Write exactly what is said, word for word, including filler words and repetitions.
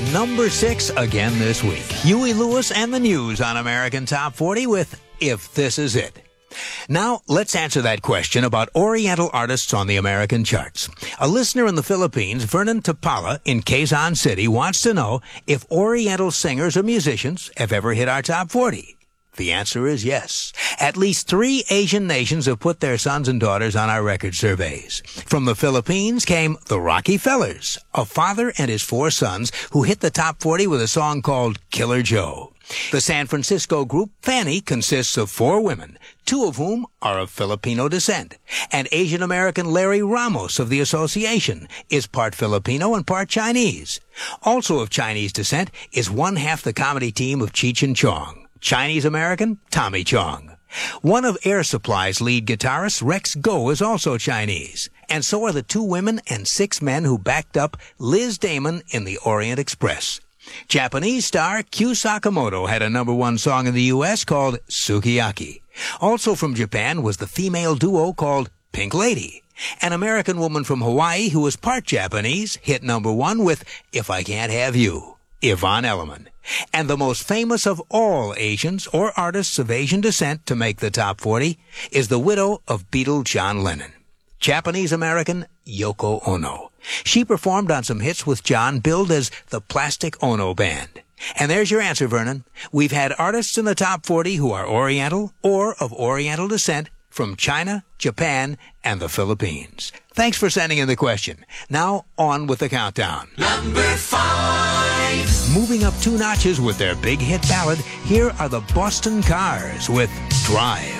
number six again this week. Huey Lewis and the News on American Top forty with If This Is It. Now, let's answer that question about Oriental artists on the American charts. A listener in the Philippines, Vernon Tapala in Quezon City, wants to know if Oriental singers or musicians have ever hit our top forty. The answer is yes. At least three Asian nations have put their sons and daughters on our record surveys. From the Philippines came the Rocky Fellers, a father and his four sons who hit the top forty with a song called Killer Joe. The San Francisco group Fanny consists of four women, two of whom are of Filipino descent. And Asian-American Larry Ramos of the association is part Filipino and part Chinese. Also of Chinese descent is one half the comedy team of Cheech and Chong. Chinese-American, Tommy Chong. One of Air Supply's lead guitarists, Rex Go, is also Chinese. And so are the two women and six men who backed up Liz Damon in the Orient Express. Japanese star Kyu Sakamoto had a number one song in the U S called Sukiyaki. Also from Japan was the female duo called Pink Lady. An American woman from Hawaii who was part Japanese hit number one with If I Can't Have You, Yvonne Elliman. And the most famous of all Asians or artists of Asian descent to make the top forty is the widow of Beatle John Lennon, Japanese-American Yoko Ono. She performed on some hits with John billed as the Plastic Ono Band. And there's your answer, Vernon. We've had artists in the top forty who are Oriental or of Oriental descent from China, Japan, and the Philippines. Thanks for sending in the question. Now, on with the countdown. Number five. Moving up two notches with their big hit ballad, here are the Boston Cars with Drive.